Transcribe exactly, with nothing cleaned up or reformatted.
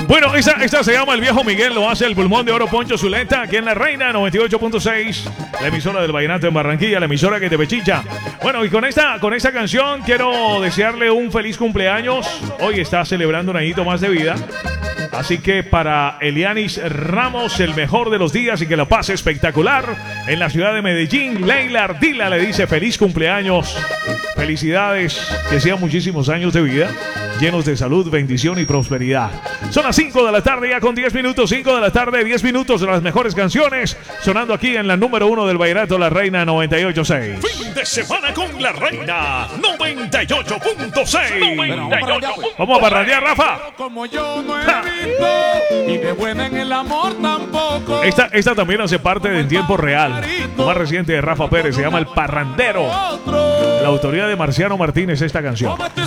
Bueno, esta, esta se llama El Viejo Miguel, lo hace el pulmón de oro Poncho Zuleta, aquí en La Reina noventa y ocho punto seis, la emisora del vallenato en Barranquilla, la emisora que te pechicha. Bueno, y con esta, con esta canción quiero desearle un feliz cumpleaños. Hoy está celebrando un añito más de vida. Así que para Elianis Ramos, el mejor de los días y que lo pase espectacular en la ciudad de Medellín. Leila Ardila le dice feliz cumpleaños. Felicidades, que sean muchísimos años de vida, llenos de salud, bendición y prosperidad. Son las cinco de la tarde ya con diez minutos, cinco de la tarde, diez minutos de las mejores canciones, sonando aquí en la número uno del vallenato, La Reina noventa y ocho punto seis. Fin de semana con La Reina noventa y ocho punto seis. Vamos a parrandear, Rafa. Como yo no he visto y de buena en el amor tampoco. Esta, esta también hace parte de En Tiempo Real, lo más reciente de Rafa Pérez, se llama El Parrandero. La autoría de Marciano Martínez esta canción.